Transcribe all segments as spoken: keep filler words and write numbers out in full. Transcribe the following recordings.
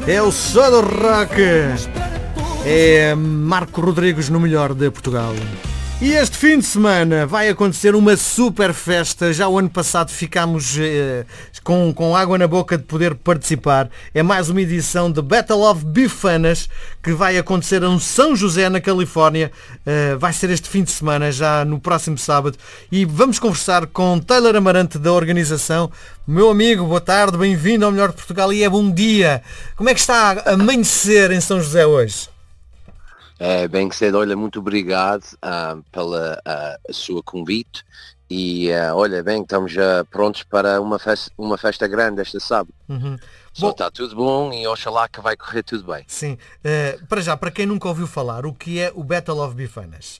É o Só do Rock. É Marco Rodrigues no melhor de Portugal. E este fim de semana vai acontecer uma super festa. Já o ano passado ficámos eh, com, com água na boca de poder participar. É mais uma edição de Battle of Bifanas que vai acontecer em São José, na Califórnia. Eh, vai ser este fim de semana, já no próximo sábado. E vamos conversar com Taylor Amarante da organização. Meu amigo, boa tarde, bem-vindo ao Melhor de Portugal e é bom dia. Como é que está a amanhecer em São José hoje? É, bem cedo, olha, muito obrigado uh, pela uh, sua convite e uh, olha, bem, estamos já prontos para uma festa, uma festa grande este sábado. Uhum. Só Bom, está tudo bom e oxalá que vai correr tudo bem. Sim, uh, para já, para quem nunca ouviu falar, o que é o Battle of Bifanas?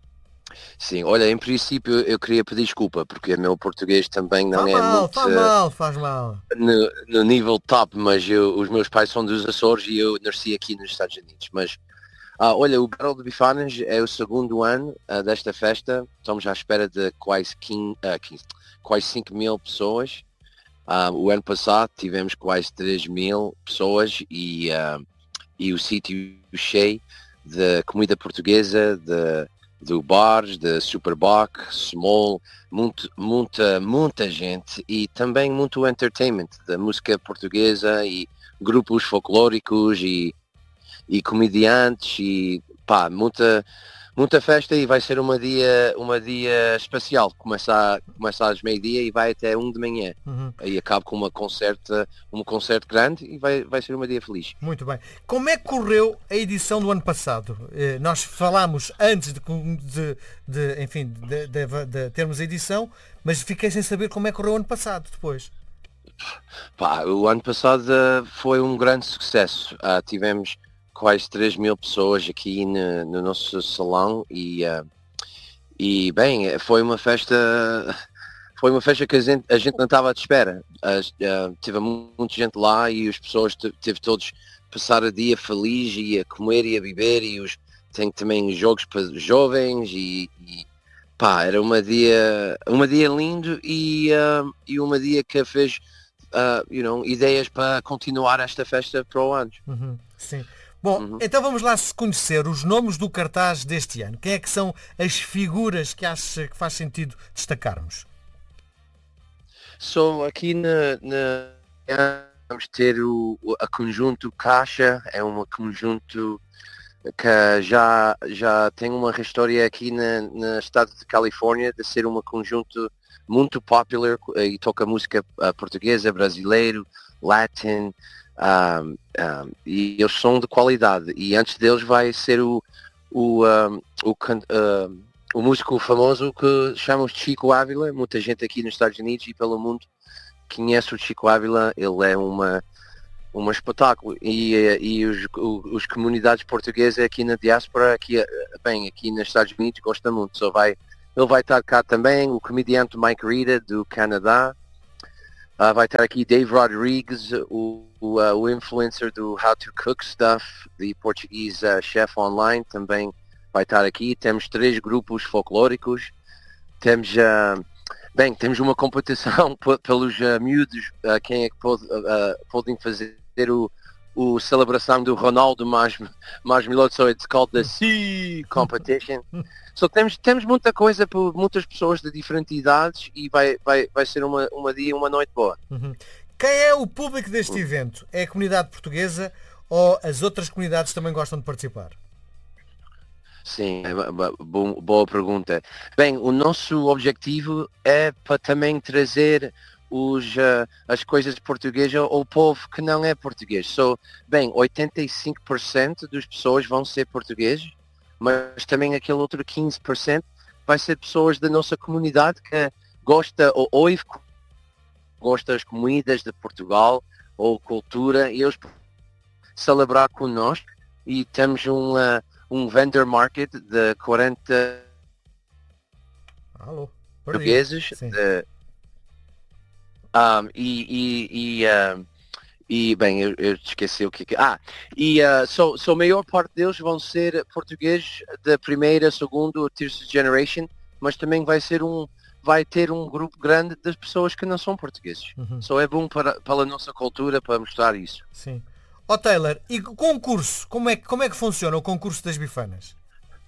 Sim, olha, em princípio eu queria pedir desculpa porque o meu português também não Faz é mal, muito faz uh, mal, faz mal. no, no nível top, mas eu, os meus pais são dos Açores e eu nasci aqui nos Estados Unidos, mas Ah, olha, o Battle de Bifanas é o segundo ano uh, desta festa. Estamos à espera de quase, quinze, uh, quinze, quase cinco mil pessoas. Uh, o ano passado tivemos quase três mil pessoas e, uh, e o sítio cheio de comida portuguesa, de, de bares, de Superboc, Small, muito, muita, muita gente e também muito entertainment da música portuguesa e grupos folclóricos e e comediantes e pá, muita, muita festa e vai ser uma dia, uma dia especial. Começa, começa às meio-dia e vai até um de manhã. Uhum. Aí acaba com uma concerto, um concerto grande e vai, vai ser uma dia feliz. Muito bem. Como é que correu a edição do ano passado? Eh, nós falámos antes de, de, de enfim, de, de, de termos a edição, mas fiquei sem saber como é que correu o ano passado depois. Pá, o ano passado uh, foi um grande sucesso. Uh, tivemos quase três mil pessoas aqui no, no nosso salão e, uh, e bem, foi uma festa foi uma festa que a gente, a gente não estava à espera. Uh, uh, tive muita gente lá e as pessoas teve todos passar o dia feliz e a comer e a beber e os, tem também jogos para jovens e, e pá, era uma dia, uma dia lindo e, uh, e uma dia que fez uh, you know, ideias para continuar esta festa para o ano. Uhum. Sim. Bom, Uhum. então vamos lá conhecer os nomes do cartaz deste ano. Quem é que são as figuras que acha que faz sentido destacarmos? So, aqui na, na vamos ter o, o a conjunto Caixa, é um conjunto que já, já tem uma história aqui na, no estado de Califórnia de ser um conjunto muito popular e toca música uh, portuguesa, brasileiro, latin, Um, um, e eles são de qualidade e antes deles vai ser o o, um, o, uh, o músico famoso que chamamos de Chico Ávila. Muita gente aqui nos Estados Unidos e pelo mundo conhece o Chico Ávila. Ele é uma um espetáculo e, e os, os comunidades portuguesas aqui na diáspora aqui, bem, aqui nos Estados Unidos gostam muito. Só vai, ele vai estar cá também, o comediante Mike Rita do Canadá. Uh, vai estar aqui Dave Rodrigues, o, o, uh, o influencer do How to Cook Stuff, de português uh, chef online, também vai estar aqui. Temos três grupos folclóricos. Temos, uh, bem, temos uma competição pelos uh, miúdos, uh, quem é que pode, uh, podem fazer o, o celebração do Ronaldo mais, mais melhor, so it's called the Sea Competition. So, temos, temos muita coisa para muitas pessoas de diferentes idades e vai, vai, vai ser uma, uma dia, uma noite boa. Uhum. Quem é o público deste evento? É a comunidade portuguesa ou as outras comunidades também gostam de participar? Sim, é uma boa pergunta. Bem, o nosso objetivo é para também trazer os, uh, as coisas portuguesas ao povo que não é português. So, bem, oitenta e cinco por cento das pessoas vão ser portugueses, mas também aquele outro quinze por cento vai ser pessoas da nossa comunidade que gosta ou ouve, gosta das comidas de Portugal ou cultura e eles celebrar connosco e temos um, uh, um vendor market de quarenta Alô, portugueses de, um, e, e, e uh, E, bem, eu, eu esqueci o que que... Ah, e uh, so, so a maior parte deles vão ser portugueses da primeira, segunda ou terceira generation, mas também vai ser um... vai ter um grupo grande das pessoas que não são portugueses. Uhum. Só é bom para, para a nossa cultura, para mostrar isso. Sim. Ó Taylor, e o concurso? Como é, que- como é que funciona o concurso das bifanas?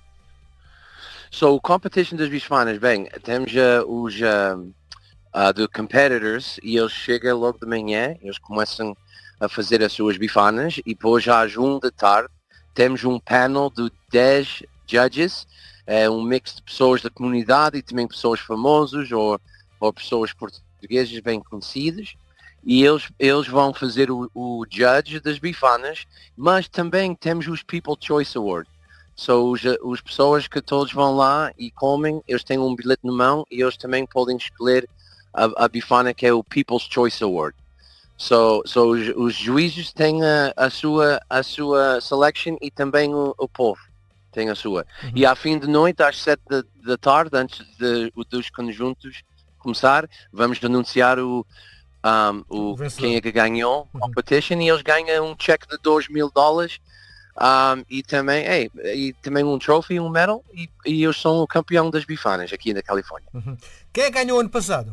So, o competition das bifanas, bem, temos uh, os uh, uh, the competitors e eles chegam logo de manhã, eles começam a fazer as suas bifanas e depois às uma da tarde temos um panel de dez judges, é um mix de pessoas da comunidade e também pessoas famosas ou, ou pessoas portuguesas bem conhecidas. E eles, eles vão fazer o, o judge das bifanas, mas também temos os People Choice Award. So, os, os pessoas que todos vão lá e comem, eles têm um bilhete na mão e eles também podem escolher a, a bifana que é o People's Choice Award. So, so os, os juízes têm a, a, sua, a sua selection e também o, o povo tem a sua. Uhum. E à fim de noite, às sete da, da tarde, antes de, dos conjuntos começar, vamos anunciar o Um, o, quem é que ganhou a competition e eles ganham um cheque de dois mil dólares um, e, também, hey, e também um trophy, um medal e, e eles são o campeão das bifanas aqui na Califórnia. Uhum. Quem é que ganhou ano passado?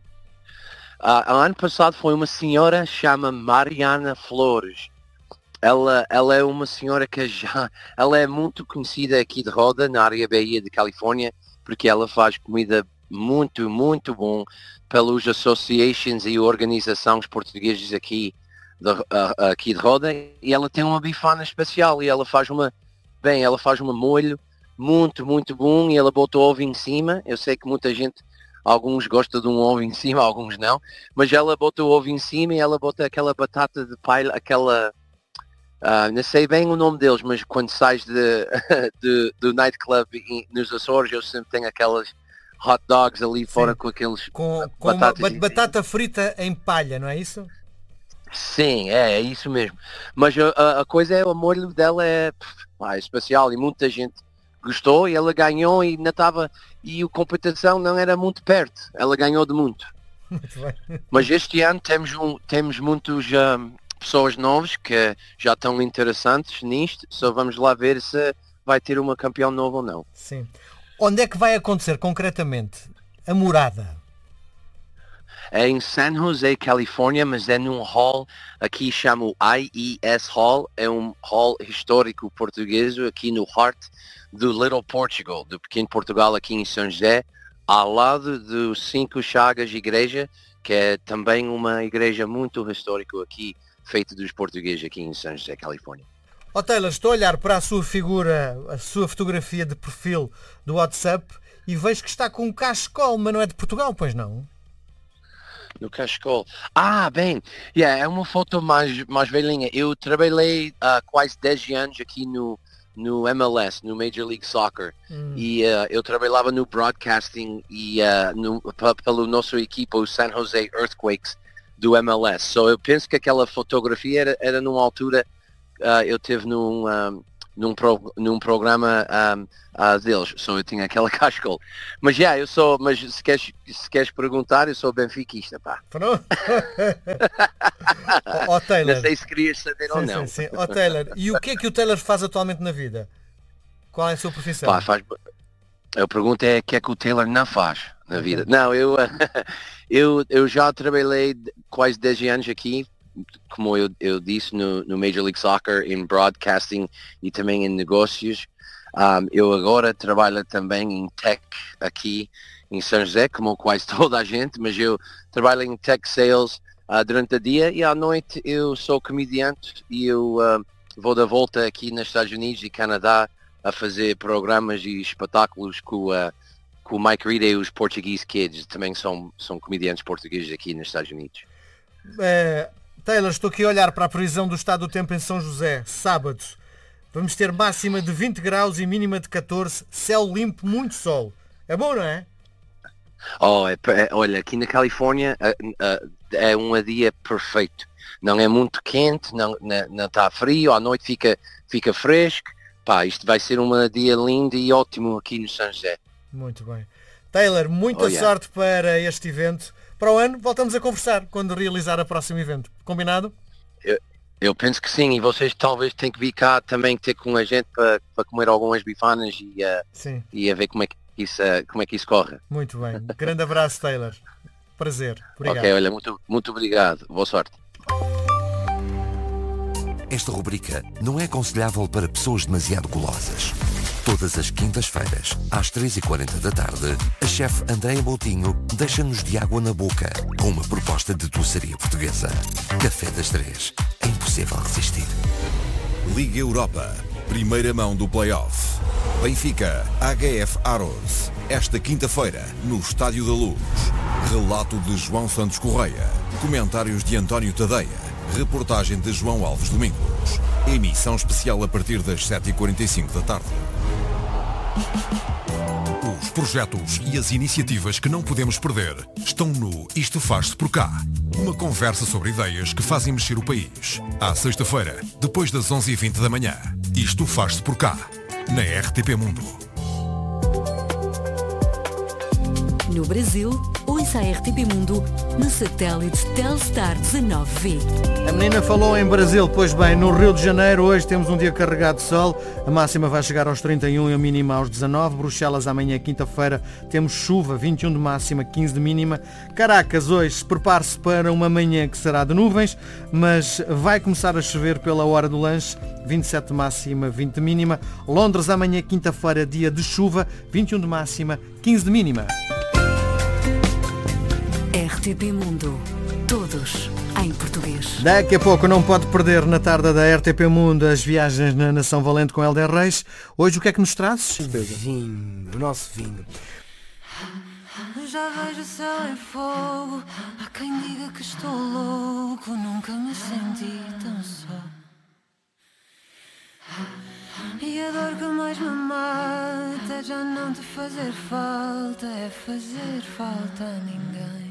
Uh, ano passado foi uma senhora chama Mariana Flores. Ela, ela é uma senhora que já ela é muito conhecida aqui de Roda, na área Bahia de Califórnia, porque ela faz comida muito, muito bom pelos associations e organizações portuguesas aqui de, uh, aqui de Roda e ela tem uma bifana especial e ela faz uma, bem, ela faz um molho muito, muito bom e ela botou ovo em cima. Eu sei que muita gente, alguns gostam de um ovo em cima, alguns não, mas ela botou ovo em cima e ela botou aquela batata de palha, aquela, uh, não sei bem o nome deles, mas quando sais de, de, do nightclub nos Açores eu sempre tenho aquelas hot dogs ali. Sim. Fora com aqueles com, com batatas uma batata frita em palha, não é isso? Sim, é, é isso mesmo. Mas a, a coisa é, o molho dela é, pá, é especial e muita gente gostou e ela ganhou e não estava, e a competição não era muito perto, ela ganhou de muito. Muito bem. Mas este ano temos, um, temos muitos um, pessoas novas que já estão interessantes nisto, só vamos lá ver se vai ter uma campeão nova ou não. Sim. Onde é que vai acontecer concretamente a morada? É em San José, Califórnia, mas é num hall, aqui chama o I E S Hall, é um hall histórico português aqui no heart do Little Portugal, do pequeno Portugal aqui em São José, ao lado do Cinco Chagas Igreja, que é também uma igreja muito histórica aqui, feita dos portugueses aqui em São José, Califórnia. Ó, Taylor, estou a olhar para a sua figura, a sua fotografia de perfil do WhatsApp e vejo que está com um cachecol, mas não é de Portugal, pois não? No cachecol. Ah, bem, yeah, é uma foto mais, mais velhinha. Eu trabalhei uh, quase dez anos aqui no, no M L S, no Major League Soccer. Hum. E uh, eu trabalhava no broadcasting e uh, no, pelo nosso equipa, o San Jose Earthquakes do M L S. So eu penso que aquela fotografia era, era numa altura... Uh, eu tive num, um, num, pro, num programa um, uh, deles, só so eu tinha aquela cachecol. Mas já, yeah, eu sou, mas se queres, se queres perguntar, eu sou benfiquista, pá. Pronto. Ó, Taylor. Não sei se querias saber sim, ou não. Sim, sim. Ó, Taylor, e o que é que o Taylor faz atualmente na vida? Qual é a sua profissão? Pá, faz... A pergunta é o que é que o Taylor não faz na vida. Okay. Não, eu, eu, eu já trabalhei quase dez anos aqui, como eu, eu disse, no, no Major League Soccer, em broadcasting e também em negócios. Um, eu agora trabalho também em tech aqui em São José, como quase toda a gente, mas eu trabalho em tech sales uh, durante o dia e à noite eu sou comediante e eu uh, vou da volta aqui nos Estados Unidos e Canadá a fazer programas e espetáculos com, uh, com o Mike Reed e os Portuguese Kids, também são, são comediantes portugueses aqui nos Estados Unidos. É... Taylor, estou aqui a olhar para a previsão do estado do tempo em São José, sábado. Vamos ter máxima de vinte graus e mínima de catorze, céu limpo, muito sol. É bom, não é? Oh, é, é, olha, aqui na Califórnia é, é um dia perfeito. Não é muito quente, não, não, não está frio, à noite fica, fica fresco. Pá, isto vai ser um dia lindo e ótimo aqui no São José. Muito bem. Taylor, muita oh, yeah. sorte para este evento. Para o ano voltamos a conversar quando realizar o próximo evento. Combinado? Eu, eu penso que sim, e vocês talvez tenham que vir cá também ter com a gente para, para comer algumas bifanas e, uh, e a ver como é, que isso, uh, como é que isso corre. Muito bem. Grande abraço, Taylor. Prazer. Obrigado. Ok, olha, muito, muito obrigado. Boa sorte. Esta rubrica não é aconselhável para pessoas demasiado golosas. Todas as quintas-feiras, às três e quarenta da tarde, a chefe Andréia Moutinho deixa-nos de água na boca com uma proposta de doçaria portuguesa. Café das Três. É impossível resistir. Liga Europa. Primeira mão do play-off. Benfica, H F Aros. Esta quinta-feira, no Estádio da Luz. Relato de João Santos Correia. Comentários de António Tadeia. Reportagem de João Alves Domingos. Emissão especial a partir das sete e quarenta e cinco da tarde. Os projetos e as iniciativas que não podemos perder estão no Isto Faz-se por Cá. Uma conversa sobre ideias que fazem mexer o país. À sexta-feira, depois das onze e vinte da manhã. Isto Faz-se por Cá, na R T P Mundo. No Brasil, ouça a R T P Mundo no satélite Telstar dezanove V. A menina falou em Brasil, pois bem, no Rio de Janeiro hoje temos um dia carregado de sol, a máxima vai chegar aos trinta e um e a mínima aos dezanove, Bruxelas amanhã quinta-feira temos chuva, vinte e um de máxima, quinze de mínima, Caracas hoje prepare-se para uma manhã que será de nuvens, mas vai começar a chover pela hora do lanche, vinte e sete de máxima, vinte de mínima, Londres amanhã quinta-feira dia de chuva, vinte e um de máxima, quinze de mínima. R T P Mundo. Todos em português. Daqui a pouco não pode perder na tarde da R T P Mundo as viagens na Nação Valente com Helder Reis. Hoje o que é que nos trazes? Vinho, o nosso vinho. Já vejo o céu em fogo. Há quem diga que estou louco. Nunca me senti tão só. E a dor que mais me mata é já não te fazer falta. É fazer falta a ninguém.